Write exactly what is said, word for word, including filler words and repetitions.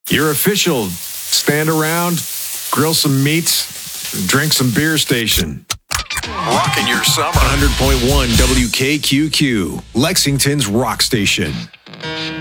You're official. Stand around, grill some meats, and drink some beer station. Rocking your summer. one hundred point one W K Q Q, Lexington's rock station.